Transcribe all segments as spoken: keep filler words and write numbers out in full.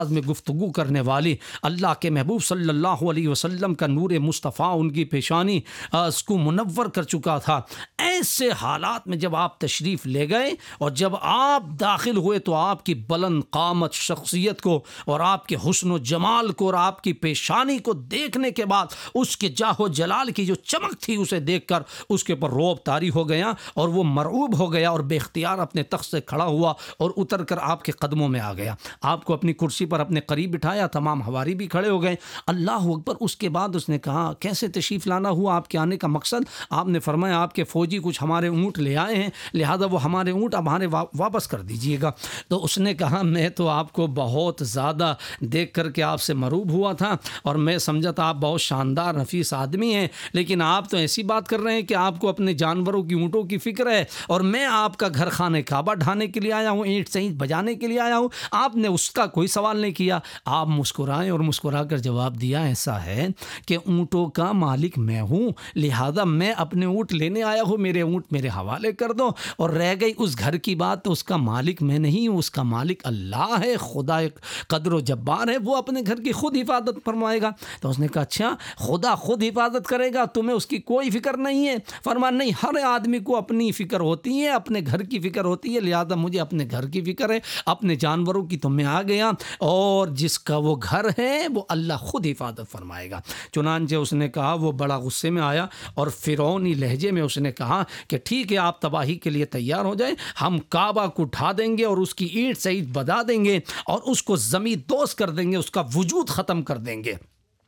میں گفتگو کرنے والی اللہ کے محبوب صلی اللہ علیہ وسلم کا نور مصطفیٰ ان کی پیشانی اس کو منور کر چکا تھا۔ ایسے حالات میں جب آپ تشریف لے گئے اور جب آپ داخل ہوئے تو آپ کی بلند قامت شخصیت کو اور آپ کے حسن و جمال کو اور آپ کی پیشانی کو دیکھنے کے بعد اس کے جاہ و جلال کی جو چمک تھی اسے دیکھ کر اس کے پر روب طاری ہو گیا اور وہ مرعوب ہو گیا اور بے اختیار اپنے تخت سے کھڑا ہوا اور اتر کر آپ کے قدموں میں آ گیا، آپ کو اپنی کرسی پر اپنے قریب بٹھایا، تمام حواری بھی کھڑے ہو گئے۔ اللہ اکبر۔ اس کے بعد اس نے کہا کیسے تشریف لانا ہوا، آپ کے آنے کا مقصد؟ آپ نے فرمایا آپ کے فوجی کچھ ہمارے اونٹ لے آئے ہیں، لہذا وہ ہمارے اونٹ اب ہمارے واپس کر دیجئے گا۔ تو اس نے کہا میں تو آپ کو بہت زیادہ دیکھ کر کے آپ سے مرعوب ہوا تھا اور میں سمجھا تھا آپ بہت شاندار نفیس آدمی ہیں، لیکن آپ تو ایسی بات کر رہے ہیں کہ آپ کو اپنے جانوروں کی اونٹوں کی فکر ہے اور میں آپ کا گھر خانہ کعبہ ڈھانے کے لیے آیا ہوں، اینٹ سے اینٹ بجانے کے لیے آیا ہوں، آپ نے اس کا کوئی سوال نہیں کیا۔ آپ مسکرائے اور مسکرا کر جواب دیا ایسا ہے کہ اونٹوں کا مالک میں ہوں، لہذا میں اپنے اونٹ لینے آیا ہوں، میرے اونٹ میرے حوالے کر دو، اور رہ گئی اس گھر کی بات تو اس کا مالک میں نہیں ہوں، اس کا مالک اللہ ہے، خدا قدر و جبار ہے، وہ اپنے گھر کی خود حفاظت فرمائے گا۔ تو اس نے کہا اچھا خدا خود حفاظت کرے گا، تمہیں اس کی کوئی فکر نہیں ہے؟ فرمایا نہیں، ہر آدمی کو اپنی فکر ہوتی ہے، اپنے گھر کی فکر ہوتی ہے، لہذا مجھے اپنے گھر کی فکر ہے، اپنے جانوروں کی تو میں آ گیا، اور جس کا وہ گھر ہے وہ اللہ خود حفاظت فرمائے گا۔ چنانچہ اس نے کہا، وہ بڑا غصے میں آیا اور فرعونی لہجے میں اس نے کہا کہ ٹھیک ہے آپ تباہی کے لیے تیار ہو جائیں، ہم کعبہ کو ڈھا دیں گے اور اس کی اینٹ سے اینٹ بجا دیں گے اور اس کو زمین دوز کر دیں گے، اس کا وجود ختم کر دیں گے۔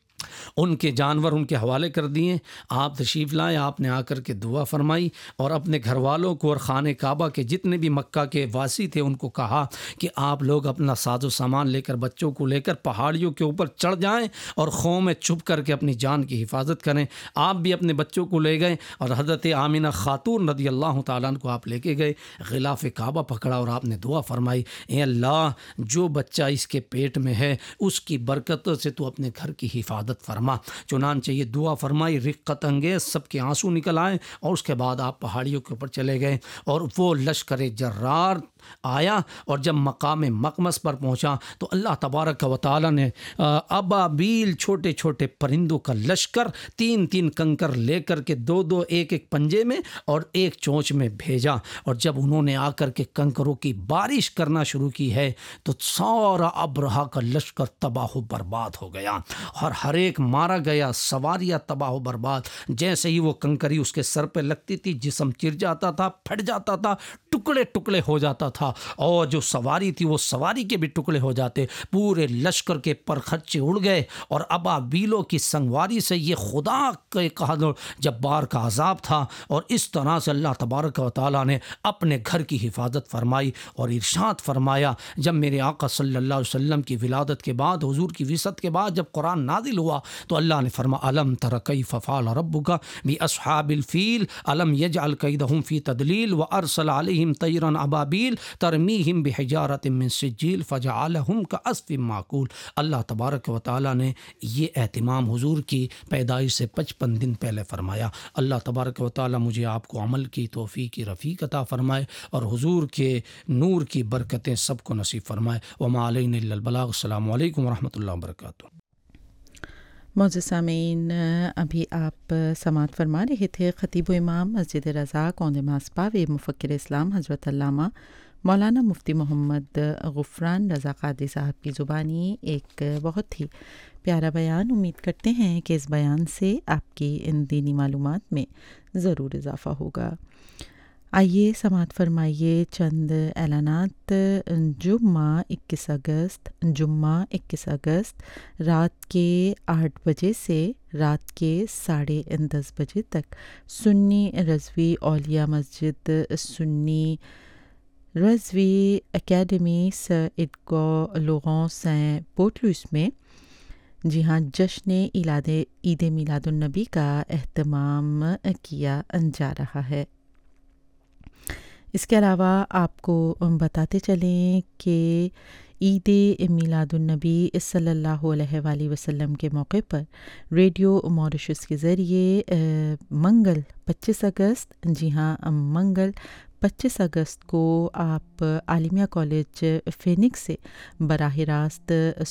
ان کے جانور ان کے حوالے کر دیے، آپ تشریف لائے، آپ نے آ کر کے دعا فرمائی اور اپنے گھر والوں کو اور خانہ کعبہ کے جتنے بھی مکہ کے واسی تھے ان کو کہا کہ آپ لوگ اپنا ساز و سامان لے کر بچوں کو لے کر پہاڑیوں کے اوپر چڑھ جائیں اور خوں میں چھپ کر کے اپنی جان کی حفاظت کریں۔ آپ بھی اپنے بچوں کو لے گئے اور حضرت آمینہ خاتون رضی اللہ تعالیٰ عنہ کو آپ لے کے گئے، غلاف کعبہ پکڑا اور آپ نے دعا فرمائی، اے اللہ جو بچہ اس کے پیٹ میں ہے اس کی برکتوں سے تو اپنے گھر کی حفاظت فرما۔ چنانچہ یہ دعا فرمائی، رقت انگیز سب کے آنسو نکل آئے اور اس کے بعد آپ پہاڑیوں کے اوپر چلے گئے اور وہ لشکر جرار آیا اور جب مقام مقمص پر پہنچا تو اللہ تبارک و تعالی نے ابابیل چھوٹے چھوٹے پرندوں کا لشکر تین تین کنکر لے کر کے دو دو ایک ایک پنجے میں اور ایک چونچ میں بھیجا، اور جب انہوں نے آ کر کے کنکروں کی بارش کرنا شروع کی ہے تو سارا ابرہا کا لشکر تباہ و برباد ہو گیا اور ہر ایک مارا گیا، سواریاں تباہ و برباد۔ جیسے ہی وہ کنکری اس کے سر پہ لگتی تھی جسم چر جاتا تھا، پھٹ جاتا تھا، ٹکڑے ٹکڑے ہو جاتا تھا، اور جو سواری تھی وہ سواری کے بھی ٹکڑے ہو جاتے۔ پورے لشکر کے پر خرچے اڑ گئے اور ابابیلوں کی سنگواری سے یہ خدا کے قہر جبار کا عذاب تھا، اور اس طرح سے اللہ تبارک و تعالیٰ نے اپنے گھر کی حفاظت فرمائی اور ارشاد فرمایا۔ جب میرے آقا صلی اللہ علیہ وسلم کی ولادت کے بعد، حضور کی وصیت کے بعد جب قرآن نازل ہوا تو اللہ نے فرمایا الم تر کیف فعل ربک باصحاب الفیل الم یجعل کیدہم فی تدلیل وارسل علیہم طیرا ابابیل ترمیہم بحجارۃ من سجیل فجعلہم کعصف معقول۔ اللہ تبارک و تعالیٰ نے یہ اہتمام حضور کی پیدائش سے پچپن دن پہلے فرمایا۔ اللہ تبارک و تعالیٰ مجھے آپ کو عمل کی توفیق کی رفیق عطا فرمائے اور حضور کے نور کی برکتیں سب کو نصیب فرمائے۔ وما علینا الا البلاغ۔ السلام علیکم ورحمۃ اللہ وبرکاتہ۔ معزز سامعین، ابھی آپ سماعت فرما رہے تھے خطیب و امام مسجد رضا کوند ماسپاوی مفکر اسلام حضرت علامہ مولانا مفتی محمد غفران رضا قادری صاحب کی زبانی ایک بہت ہی پیارا بیان۔ امید کرتے ہیں کہ اس بیان سے آپ کی ان دینی معلومات میں ضرور اضافہ ہوگا۔ آئیے سماعت فرمائیے چند اعلانات۔ جمعہ اکیس اگست جمعہ اکیس اگست رات کے آٹھ بجے سے رات کے ساڑھے دس بجے تک سنی رضوی اولیاء مسجد سنی رضوی اکیڈمی سر ایڈگو لوغوں سین پورٹلوس میں جی ہاں جشن ایلاد عید میلاد النبی کا اہتمام کیا جا رہا ہے۔ اس کے علاوہ آپ کو بتاتے چلیں کہ عید میلاد النبی صلی اللہ علیہ وآلہ وسلم کے موقع پر ریڈیو موریشس کے ذریعے منگل پچیس اگست جی ہاں منگل پچیس اگست کو آپ عالمیہ کالج فینکس سے براہ راست